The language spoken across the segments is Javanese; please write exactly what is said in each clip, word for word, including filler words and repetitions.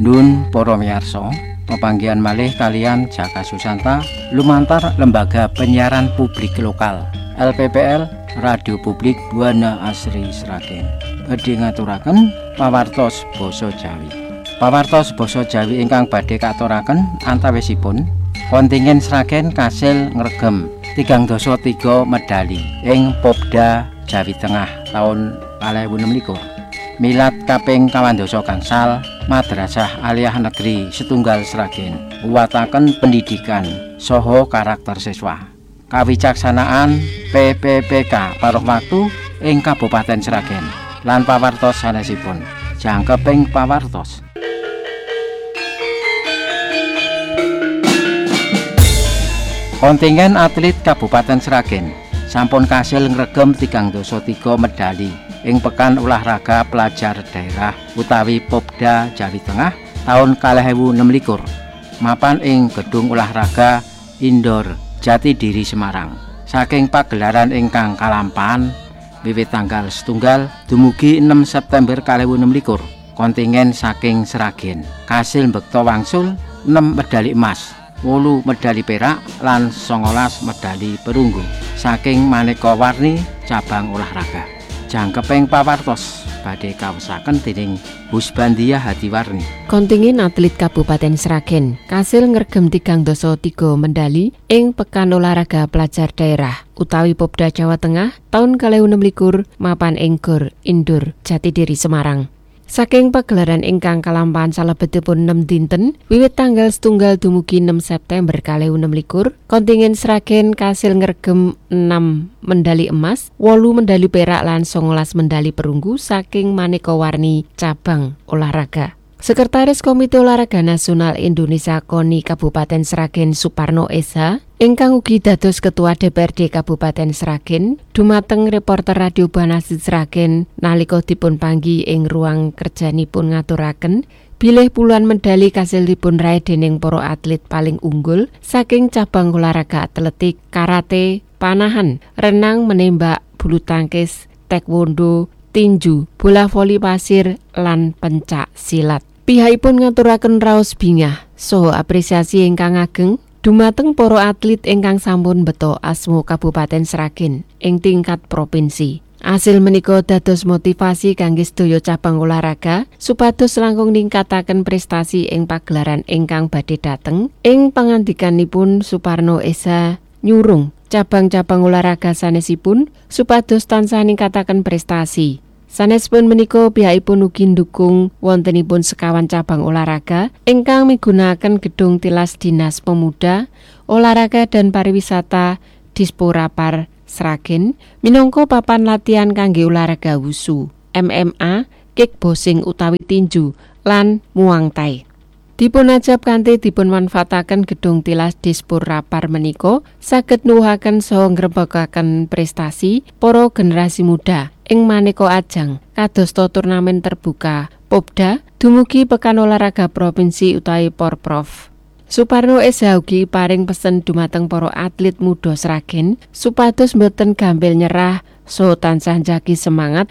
Nun para miyarsa, pepanggihan malih kalian Jaka Susanta lumantar Lembaga Penyiaran Publik Lokal L P P L Radio Publik Buana Asri Sragen badhe ngaturaken pawartos basa Jawi. Pawartos basa Jawi ingkang badhe katuraken antawisipun kontingen Sragen kasil ngregem tigang dasa tiga medali ing Popda Jawi Tengah taun kalih ewu enem likur. Milad kaping kawan dasa gangsal Madrasah Aliyah Negeri Setunggal Sragen nguwataken pendidikan saha karakter siswa. Kawicaksanaan P P P K paruh waktu ing Kabupaten Sragen lan pawartos sanesipun. Jangkeping pawartos. Kontingen atlet Kabupaten Sragen sampun kasil ngregem tigang dasa tiga medali ing Pekan Olahraga Pelajar Daerah utawi Popda Jawi Tengah taun kalih ewu enem likur mapan ing Gedung Olahraga Indoor Jatidiri Semarang. Saking pagelaran ingkang kalampahan wiwit tanggal setunggal dumugi enam September kalih ewu enem likur, kontingen saking Sragen kasil mbekta wangsul enam medali emas, wolu medali perak lan songolas medali perunggu saking maneka warni cabang olahraga. Jangkeping pawartos badhe kawesaken dening Husbandia Hatiwarni. Kontingen atlet Kabupaten Sragen kasil ngregem tigang dasa tiga medali ing Pekan Olahraga Pelajar Daerah utawi Popda Jawa Tengah taun kalih ewu enem likur mapan ing Gor Indoor Jatidiri Semarang. Saking pagelaran ingkang kalampahan salebetipun enam dinten wiwit tanggal setunggal dumugi enam September kalih ewu enem likur, kontingen Sragen kasil ngregem enam medali emas, wolu medali perak lan songolas medali perunggu saking maneka warni cabang olahraga. Sekretaris Komite Olahraga Nasional Indonesia KONI Kabupaten Sragen Suparno Esa ingkang ugi dados Ketua D P R D Kabupaten Sragen dumateng reporter Radio Banasi Sragen nalika dipun panggi ing ruang kerjanipun ngaturaken bilih puluhan medali kasil dipun raih dening para atlet paling unggul saking cabang olahraga atletik, karate, panahan, renang, menembak, bulu tangkis, taekwondo, tinju, bola voli pasir lan pencak silat. Pihakipun ngaturaken raos bingah saha apresiasi ingkang ageng dumateng para atlet ingkang sampun beto asma Kabupaten Sragen ing tingkat provinsi. Asil menika dados motivasi kangge sedaya cabang olahraga supados langkung ningkataken prestasi ing pagelaran ingkang badhe dateng. Ing pangandikanipun Suparno Esa nyurung cabang-cabang olahraga sanesipun supados tansah ningkataken prestasi. Sanespun menika pihakipun ugi ndukung wontenipun sekawan cabang olahraga ingkang migunakaken gedung tilas Dinas Pemuda, Olahraga dan Pariwisata Disporapar Sragen minangka papan latihan kangge olahraga wusu, M M A, kickboxing utawi tinju lan muang thai. Dipun ajab kanthi dipun manfaataken gedung tilas Disporapar menika saged nuwuhaken saha ngrebekaken prestasi para generasi muda ing maneka ajang kadosta turnamen terbuka Popda dumugi Pekan Olahraga Provinsi utawi Porprov. Suparno Esa ugi paring pesen dumateng para atlet muda Sragen supados mboten gampil nyerah saha tansah njagi semangat.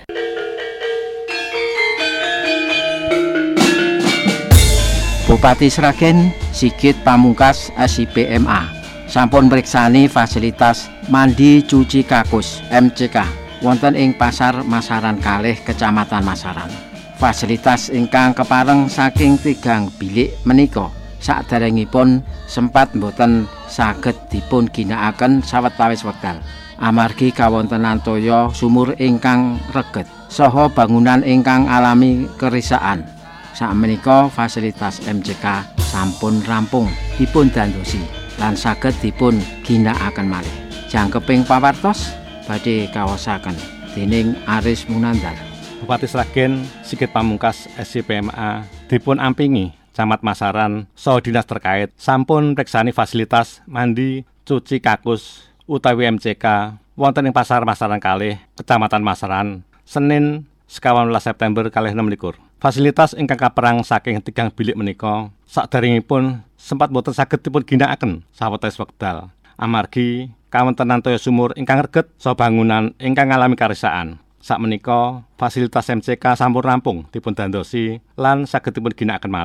Bupati Sragen Sigit Pamungkas S I P M A sampun mriksani fasilitas mandi cuci kakus M C K wonten ing Pasar Masaran kalih Kecamatan Masaran. Fasilitas ingkang kepareng saking tigang bilik menika saderengipun sempat mboten saged dipun ginakaken sawetawis wekdal amargi kawontenan toya sumur ingkang reget saha bangunan ingkang alami kerisaan. Sakmenika fasilitas M C K sampun rampung dipun dandosi lan saged dipun ginakaken malih. Jangkeping pawartos badhe kaosaken dening Aris Munandar. Bupati Sragen Sigit Pamungkas S I P M A dipun ampingi Camat Masaran saha dinas terkait sampun mriksani fasilitas mandi cuci kakus utawi M C K wonten ing Pasar Masaran kalih Kecamatan Masaran Senin sekawan welas September kalih enem likur. Fasilitas ingkang kaperang saking tigang bilik menika saderengipun sempat boten saged dipun ginakaken sawetawis wekdal amargi kawontenan toya sumur ingkang reget saha bangunan ingkang ngalami karisaan. Sakmenika fasilitas M C K sampun rampung dipun dandosi lan saged dipun ginakaken malih.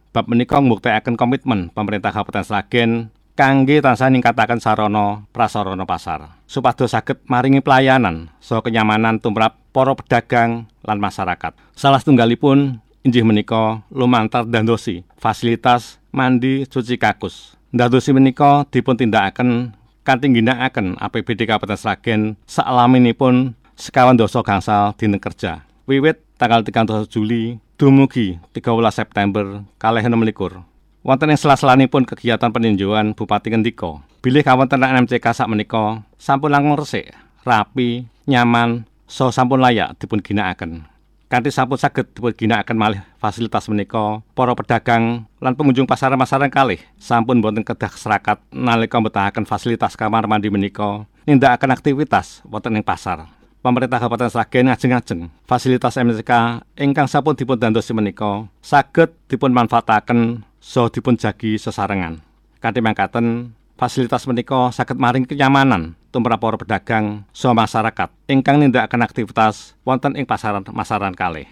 bab menika mbuktekaken komitmen pemerintah Kabupaten Sragen kangge tansah ningkataken sarana prasarana pasar supados saged maringi pelayanan saha kenyamanan tumrap para pedagang lan masyarakat. Salah setunggalipun inggih menika lumantar dandosi fasilitas mandi cuci kakus. Dandosi menika dipun tindakaken kanthi ngginakaken A P B D Kabupaten Sragen sakalaminipun sekawan dasa gangsal dinten kerja wiwit tanggal tiga belas Juli dumugi tiga belas September kalih enem likur. Wonten ing sela-selanipun kegiatan peninjauan Bupati ngendika bilih kawontenan M C K sakmenika sampun langkung resik, rapi, nyaman, saha sampun layak dipun ginakaken. Kanthi sampun saged dipun ginakaken malih fasilitas menika, para pedagang lan pengunjung pasaran-pasaran kalih sampun boten kedah serakat nalika mbetahaken fasilitas kamar mandi menika nindakaken aktivitas wonten ing pasar. Pemerintah Kabupaten Sragen ngajeng-ajeng fasilitas M C K ingkang sampun dipun dandosi menika saged dipun manfaataken saha dipun jagi sesarengan. Kanthi mangkaten fasilitas menika saged maring kenyamanan tumrap para pedagang saha masyarakat ingkang nindakaken aktivitas wonten ing pasaran-pasaran kalih.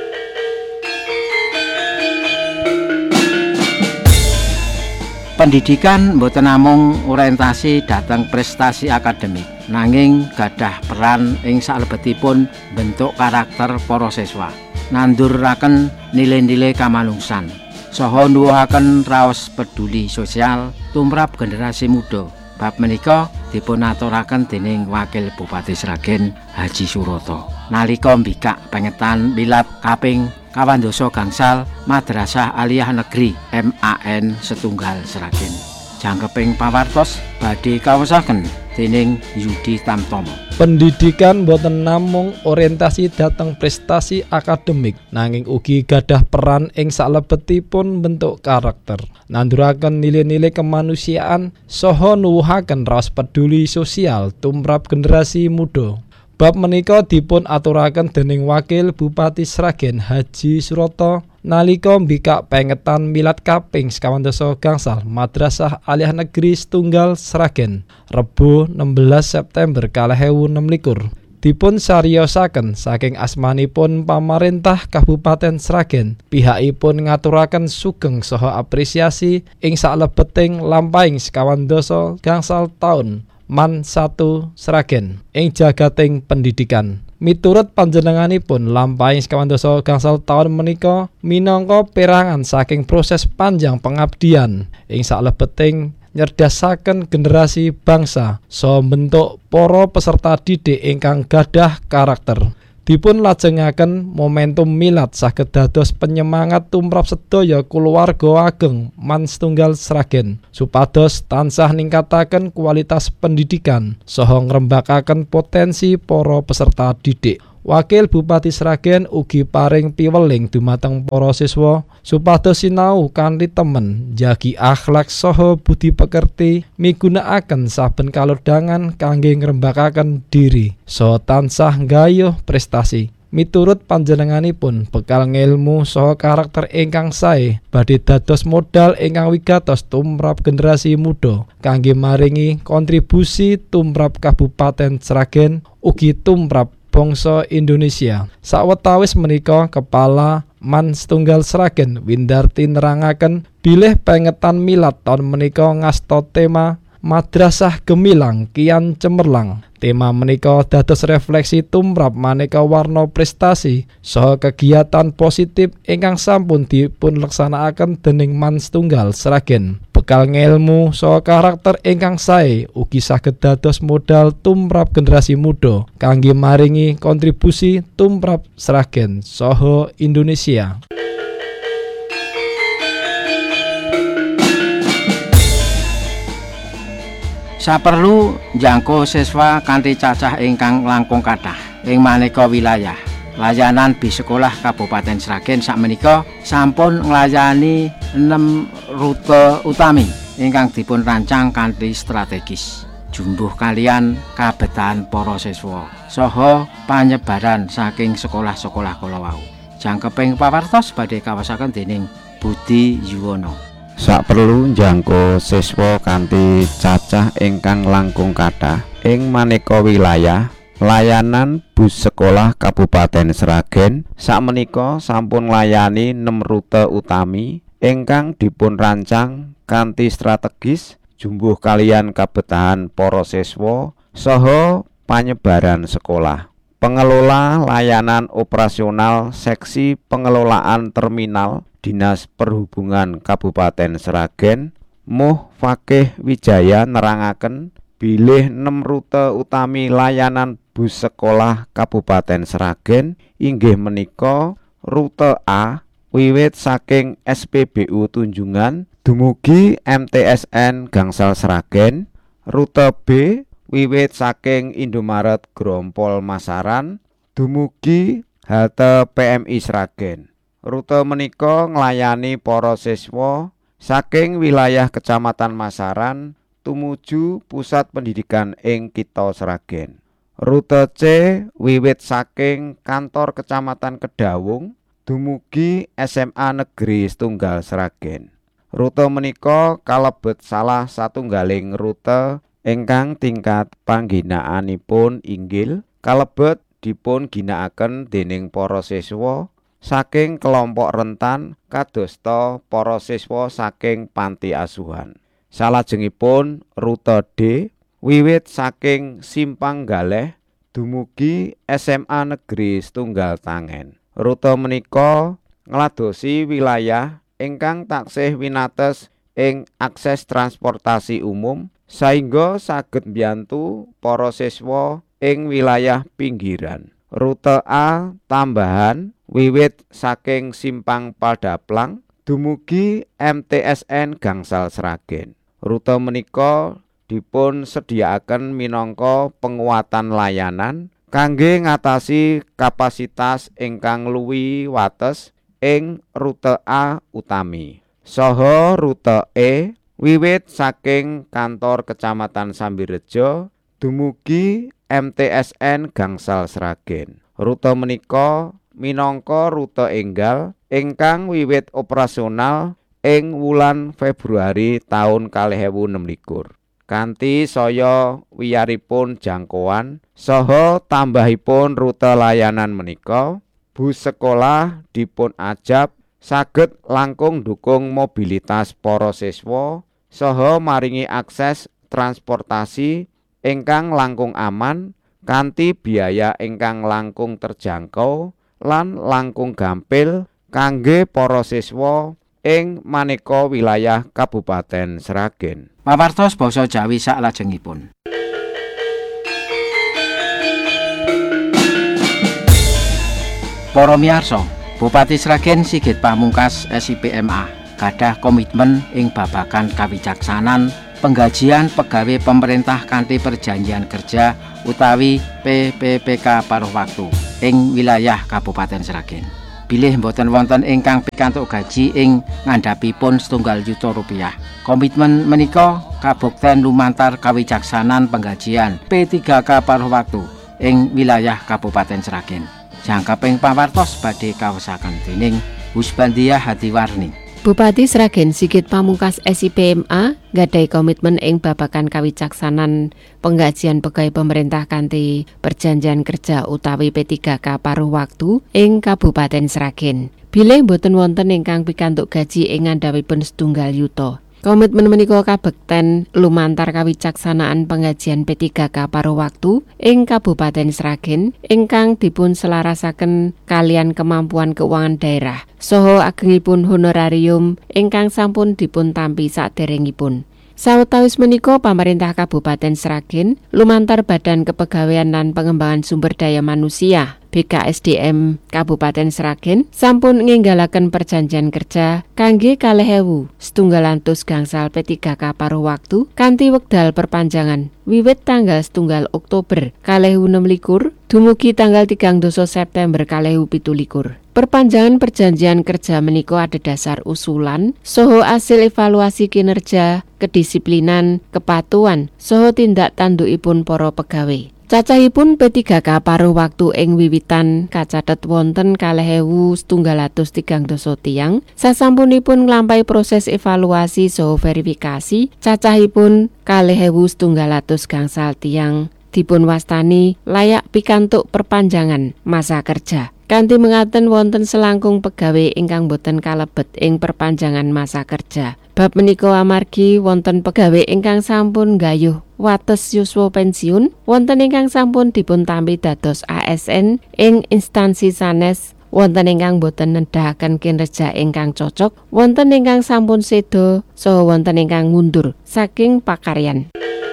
Pendidikan boten namung orientasi dhateng prestasi akademik, nanging gadah peran ing salebetipun bentuk karakter para siswa, nanduraken nilai-nilai kamanungsan, saha nuwuhaken raos peduli sosial tumrap generasi muda. Bab menika dipun aturaken dening Wakil Bupati Sragen Haji Suroto nalika mbikak pengetan milad kaping kawan dasa gangsal Madrasah Aliyah Negeri M A N Setunggal Sragen. Jangkeping pawartos badhe kawosaken dening Yudi Tamtomo. Pendidikan boten namung orientasi dhateng prestasi akademik, nanging ugi gadah peran ing salebetipun bentuk karakter, nanduraken nilai-nilai kemanusiaan saha nuwuhaken raos peduli sosial tumrap generasi muda. Bab menika dipun aturaken dening Wakil Bupati Sragen Haji Suroto nalika mbikak pengetan milad kaping sekawan dasa gangsal Madrasah Aliyah Negeri Setunggal Sragen Rebo enam belas September kalih ewu enem likur. Dipun sariyosaken saking asmanipun pamarentah Kabupaten Sragen, pihakipun ngaturaken sugeng saha apresiasi ing saklebeting lampahing sekawan dasa gangsal taun Man satu Sragen ing jagating pendidikan. Miturut panjenenganipun lampahing sekawan dasa gangsal taun menika minangka perangan saking proses panjang pengabdian ing saklebeting nyerdasaken generasi bangsa saha bentuk para peserta didik ingkang gadah karakter. Dipun lajengaken momentum milad saged dados penyemangat tumrap sedaya kulawarga ageng Man Setunggal Sragen supados tansah ningkataken kualitas pendidikan saha ngrembakaken potensi para peserta didik. Wakil Bupati Sragen ugi paring piweling dumateng para siswa supados sinau kanthi temen, jagi akhlak saha budi pekerti, migunakaken saben kalodhangan kangge ngrembakaken diri saha tansah nggayuh prestasi. Miturut panjenenganipun bekal ngelmu saha karakter ingkang sae badhe dados modal ingkang wigatos tumrap generasi muda kangge maringi kontribusi tumrap Kabupaten Sragen ugi tumrap bangsa Indonesia. Sawetawis menika Kepala Man Setunggal Sragen Windarti nerangaken bilih pengetan milad taun menika ngasta tema Madrasah Gemilang Kian Cemerlang. Tema menika dados refleksi tumrap maneka warna prestasi saha kegiatan positif ingkang sampun dipun leksanakaken dening Man Setunggal Sragen. Bekal ngelmu saha karakter ingkang sae ugi saged dados modal tumrap generasi muda kangge maringi kontribusi tumrap Sragen saha Indonesia. Saperlu njangkau siswa kanthi cacah ingkang langkung kathah ing maneka wilayah. Layanan bis sekolah Kabupaten Sragen sakmenika sampun nglayani enam rute utami ingkang dipun rancang kanthi strategis. Jumbuh kalian kabetahan para siswa saha panyebaran saking sekolah-sekolah kala wau. Jangkeping pawartos badhe kawasaken dening Budi Yuwono. Saperlu njangkau siswa kanthi cacah ingkang langkung kathah ing maneka wilayah. Layanan bus sekolah Kabupaten Sragen sakmenika sampun nglayani enam rute utami ingkang dipun rancang kanthi strategis jumbuh kaliyan kabetahan para siswa saha panyebaran sekolah. Pengelola layanan operasional seksi pengelolaan terminal Dinas Perhubungan Kabupaten Sragen Muh Fakih Wijaya nerangaken bilih enam rute utami layanan bus sekolah Kabupaten Sragen inggih menika rute A wiwit saking S P B U Tunjungan dumugi M T S N Gangsal Sragen, rute B wiwit saking Indomaret Grompol Masaran dumugi halte P M I Sragen. Rute menika nglayani para siswa saking wilayah Kecamatan Masaran tumuju pusat pendidikan ing Kitha Sragen. Rute C wiwit saking kantor Kecamatan Kedawung dumugi S M A Negeri Setunggal Sragen. Rute menika kalebet salah satunggaling rute ingkang tingkat pangginaanipun inggil kalebet dipun ginakaken dening para siswa saking kelompok rentan kadosta para siswa saking panti asuhan. Salajengipun rute D wiwit saking Simpang Galeh dumugi S M A Negeri Setunggal Tangen. Rute menika ngladosi wilayah ingkang taksih winates ing akses transportasi umum saengga saged mbiyantu para siswa ing wilayah pinggiran. Rute A tambahan wiwit saking Simpang Padaplang dumugi M T S N Gangsal Sragen. Rute menika dipun sediakaken minangka penguatan layanan kangge ngatasi kapasitas ingkang luwih wates ing rute A utami. Saha rute E wiwit saking kantor Kecamatan Sambirejo dumugi M T S N Gangsal Sragen. Rute menika minangka rute enggal ingkang wiwit operasional ing wulan Februari taun kalih ewu enem likur. Kanthi saya wiyaripun jangkauan saha tambahipun rute layanan menika, bus sekolah dipun ajab saged langkung dukung mobilitas para siswa saha maringi akses transportasi ingkang langkung aman kanthi biaya ingkang langkung terjangkau lan langkung gampil kangge para siswa ing maneka wilayah Kabupaten Sragen. Pawartos basa Jawi saklajengipun. Para miyarsa, Bupati Sragen Sigit Pamungkas S I P M A gadah komitmen ing babagan kawicaksanan penggajian pegawai pemerintah kanthi perjanjian kerja utawi P P P K paruh waktu ing wilayah Kabupaten Sragen. Bilih mboten wonten ingkang pikantuk gaji ing ngandhapipun setunggal yuta rupiah. Komitmen menika kabukten lumantar kawicaksanan penggajian P tiga K paruh waktu ing wilayah Kabupaten Sragen. Jangkeping pawartos badhe kaosaken dening Husbandia Hatiwarni. Bupati Sragen Sigit Pamungkas S I P M A gadai komitmen ing babagan kawicaksanan penggajian pegawai pemerintah kanthi perjanjian kerja utawi P tiga K paruh waktu ing Kabupaten Sragen. Bilih boten wonten ingkang pikantuk gaji ing ngandhapipun setunggal yuta. Komitmen menika kabekten lumantar kawicaksanaan penggajian P tiga K paruh waktu ing Kabupaten Sragen ingkang dipun selarasaken kalian kemampuan keuangan daerah saha agengipun honorarium ingkang sampun dipun tampi saderengipun. Sawetawis menika pamarentah Kabupaten Sragen lumantar Badan Kepegawaian lan Pengembangan Sumber Daya Manusia B K S D M Kabupaten Sragen sampun nginggalaken perjanjian kerja kangge kalih ewu setunggal atus gangsal P tiga K paruh waktu kanthi wekdal perpanjangan wiwit tanggal setunggal Oktober kalih ewu enem likur dumugi tanggal tigang dasa September kalih ewu pitu likur. Perpanjangan perjanjian kerja menika adhedhasar usulan saha asil evaluasi kinerja, kedisiplinan, kepatuhan saha tindak tandukipun para pegawai. Cacahipun P tiga K paruh waktu ing wiwitan kacathet wonten kalih ewu setunggal atus tigang dasa tiyang. Sasampunipun nglampahi proses evaluasi saha verifikasi, cacahipun kalih ewu setunggal atus gangsal tiyang dipun wastani layak pikantuk perpanjangan masa kerja. Kanthi mengaten wonten selangkung pegawai ingkang boten kalebet ing perpanjangan masa kerja. Bab menika amargi wonten pegawai ingkang sampun gayuh wates yuswa pensiun, wonten ingkang sampun dipun tampi dados A S N ing instansi sanes, wonten ingkang boten nedahaken kinerja ingkang cocok, wonten ingkang sampun seda, saha wonten ingkang mundur saking pakaryan.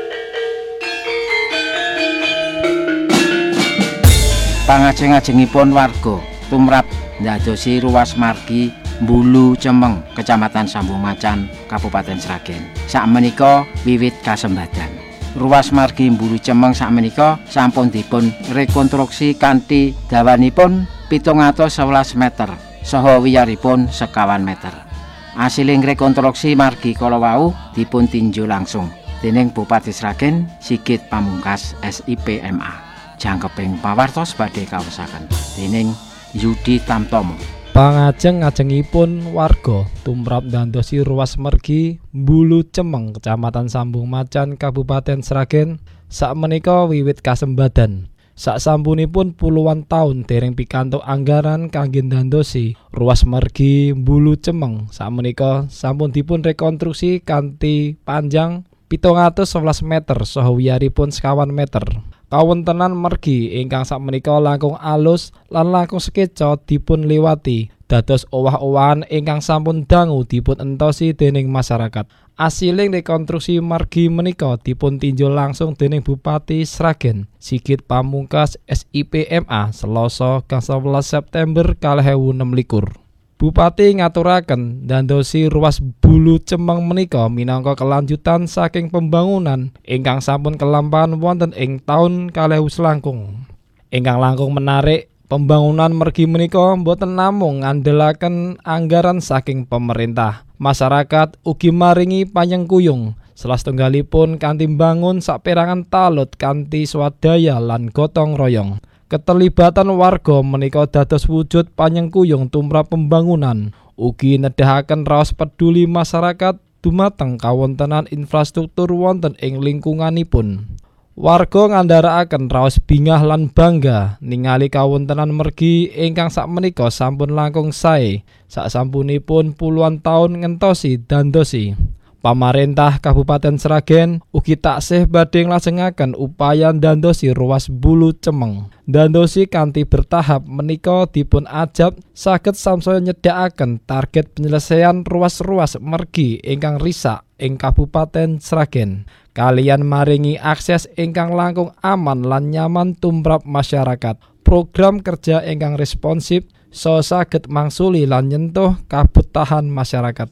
Pangajeng-ajengipun warga tumrap ndadosi ruas margi Mbulu Cemeng, Kecamatan Sambung Macan, Kabupaten Sragen. Sakmenika wiwit kasembadan. Ruas margi Mbulu Cemeng sakmenika sampun dipun rekonstruksi kanthi dawanipun pitung atus sewelas meter saha wiyaripun sekawan meter. Asiling rekonstruksi margi kala wau dipun tinjau langsung dening Bupati Sragen Sigit Pamungkas S I P M A. Jangkeping pawartos badhe kawesaken dening Yudi Tamtomo. Pangajeng-ajengipun warga tumrap ndandosi ruas mergi Mbulu Cemeng, Kecamatan Sambung Macan, Kabupaten Sragen sakmenika wiwit kasembadan. Saksampunipun puluhan taun dereng pikantuk anggaran kangge ndandosi ruas mergi Mbulu Cemeng sakmenika sampun dipun rekonstruksi kanthi panjang pitung atus sewelas meter saha wiyaripun sekawan meter. Kawontenan mergi ingkang sakmenika langkung alus lan langkung sekeca dipun liwati dados owah-owahan ingkang sampun dangu dipun entosi dening masyarakat. Asiling rekonstruksi margi menika dipun tinjau langsung dening Bupati Sragen Sigit Pamungkas S I P M A Selasa gangsal welas September kalih ewu enem likur. Bupati ngaturaken ndandosi ruas Mbulu Cemeng menika minangka kelanjutan saking pembangunan ingkang sampun kelampahan wonten ing taun kalih ewu selangkung. Ingkang langkung menarik, pembangunan mergi menika boten namung ngandelaken anggaran saking pemerintah. Masyarakat ugi maringi panyengkuyung salah-setunggalipun kanthi mbangun saperangan talut kanthi swadaya lan gotong royong. Keterlibatan warga menika dados wujud panyengkuyung tumrap pembangunan, ugi nedahaken raos peduli masyarakat dumateng kawontenan infrastruktur wonten ing lingkunganipun. Warga ngandharakaken raos bingah lan bangga ningali kawontenan mergi ingkang sakmenika sampun langkung sae saksampunipun puluhan taun ngentosi dandosi. Pamarentah Kabupaten Sragen ugi taksih badhe nglajengaken upaya ndandosi ruas Mbulu Cemeng. Ndandosi kanthi bertahap menika dipun ajab saged samsaya nyedhakaken target penyelesaian ruas-ruas mergi ingkang risak ing Kabupaten Sragen. Kaliyan maringi akses ingkang langkung aman lan nyaman tumrap masyarakat. Program kerja ingkang responsif so saged mangsuli lan nyentuh kabutahan masyarakat.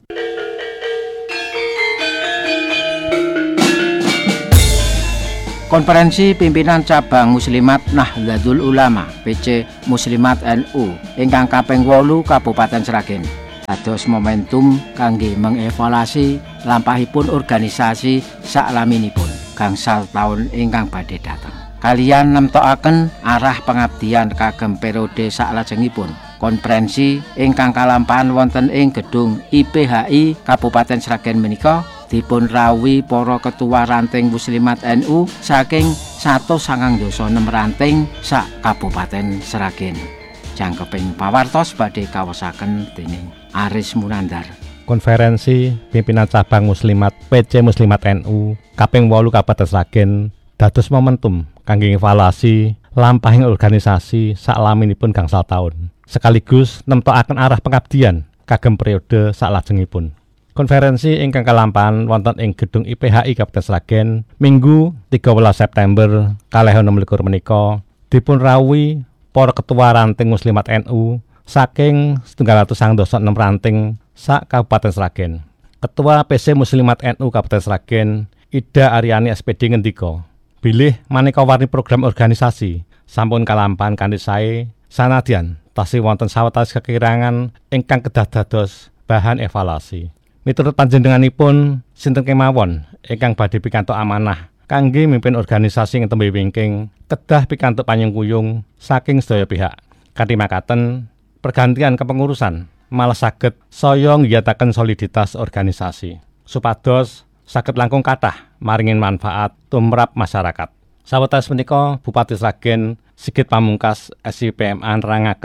Konferensi Pimpinan Cabang Muslimat Nahdlatul Ulama P C Muslimat N U ingkang kaping wolu Kabupaten Sragen dados momentum kangge mengevaluasi lampahipun organisasi saklaminipun gangsal taun ingkang badhe dateng. Kaliyan nemtokaken arah pengabdian kagem periode saklajengipun. Konferensi ingkang kalampahan wonten ing gedung I P H I Kabupaten Sragen menika dipun rawuhi para ketua ranting Muslimat N U saking satus sangang dasa enem ranting sak Kabupaten Sragen. Jangkeping pawartos badhe kawosaken dening Aris Munandar. Konferensi Pimpinan Cabang Muslimat P C Muslimat N U kaping wolu Kabupaten Sragen dados momentum kangge evaluasi lampahing organisasi saklaminipun gangsal taun, sekaligus nemtokaken arah pengabdian kagem periode saklajengipun. Konferensi ingkang kalampahan wonten ing gedung I P H I Kabupaten Sragen Minggu tiga belas September kalih ewu enem likur menika dipun rawuhi para ketua ranting Muslimat N U saking setunggal atus sangang dasa enem ranting sak Kabupaten Sragen. Ketua P C Muslimat N U Kabupaten Sragen Ida Aryani S P D ngendika, bilih maneka warni program organisasi sampun kalampahan kanthi sae sanadyan tasih wonten sawetawis kekirangan ingkang kedah dados bahan evaluasi. Miturut panjenenganipun sinten kemawon ingkang badhe pikantuk amanah kangge mimpin organisasi ing tembe wingking kedah pikantuk panyengkuyung saking sedaya pihak. Kanthi makaten pergantian kepengurusan malah saged saya nggiyataken soliditas organisasi supados saged langkung kathah maringin manfaat tumrap masyarakat. Sawetawis menika Bupati Sragen Sigit Pamungkas S I P M A nerangaken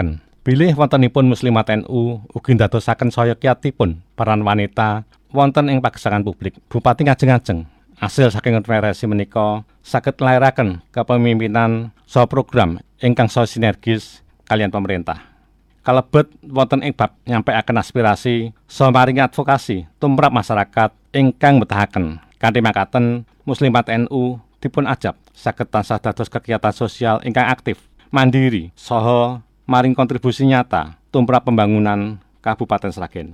Bilih wontenipun Muslimat N U ugi ndadosaken saya kiyatipun peran wanita wonten ing pagesangan publik. Bupati ngajeng-ajeng asil saking konferensi menika saged nglairaken kepemimpinan saha program ingkang saha sinergis kalian pemerintah. Kalebet wonten ing bab nyampaiaken aspirasi saha maringi advokasi tumrap masyarakat ingkang betahaken. Kanthi makaten Muslimat N U dipun ajab saged tansah dados kegiatan sosial ingkang aktif, mandiri saha maring kontribusi nyata tumrap pembangunan Kabupaten Sragen.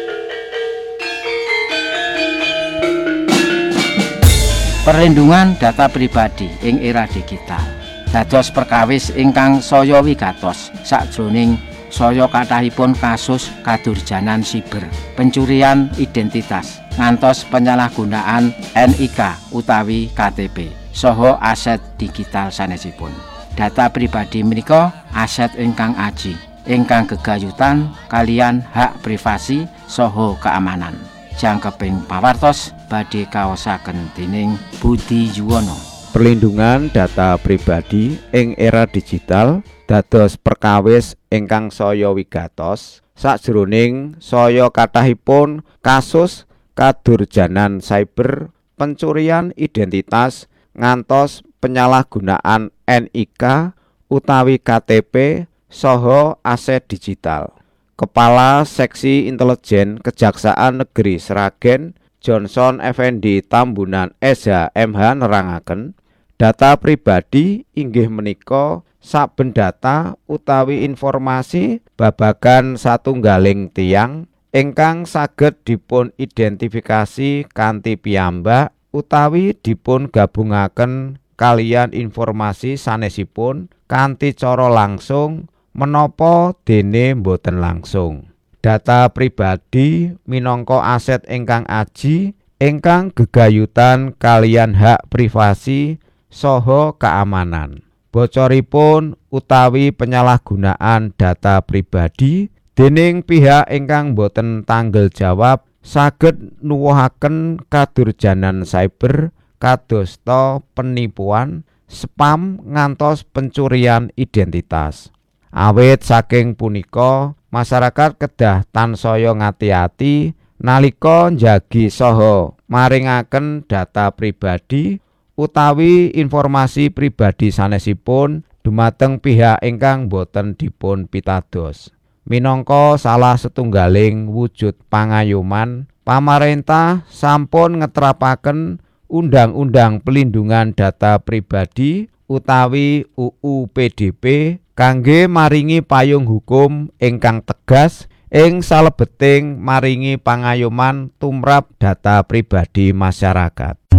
Perlindungan data pribadi ing era digital dados perkawis ingkang saya wigatos sakjroning saya kathahipun kasus kadurjanan siber, pencurian identitas, ngantos penyalahgunaan N I K utawi K T P saha aset digital sanesipun. Data pribadi menika aset ingkang aji, ingkang gegayutan kalian hak privasi saha keamanan. Jangkeping pawartos badhe kaosaken dening Budi Yuwono. Perlindungan data pribadi ing era digital dados perkawis ingkang saya wigatos sakjroning saya kathahipun kasus kadurjanan cyber, pencurian identitas ngantos penyalahgunaan N I K utawi K T P saha aset digital. Kepala Seksi Intelijen Kejaksaan Negeri Sragen Johnson Effendi Tambunan S H M H nerangaken, data pribadi inggih menika saben data utawi informasi babagan satunggaling tiyang ingkang saged dipun identifikasi kanthi piyambak utawi dipun gabungaken kalian informasi sanesipun kanthi cara langsung menapa dene boten langsung. Data pribadi minangka aset ingkang aji ingkang gegayutan kalian hak privasi saha keamanan. Bocoripun utawi penyalahgunaan data pribadi dening pihak ingkang boten tanggel jawab saged nuwuhaken kadurjanan cyber kadosta penipuan, spam ngantos pencurian identitas. Awit saking punika masyarakat kedah tansaya ngati-ati nalika njagi saha maringaken data pribadi utawi informasi pribadi sanesipun dumateng pihak ingkang boten dipun pitados. Minangka salah setunggaling wujud pangayuman, pamarentah sampun ngetrapaken Undang-Undang Pelindungan Data Pribadi utawi U U P D P kangge maringi payung hukum ingkang tegas ing salebeting maringi pangayuman tumrap data pribadi masyarakat.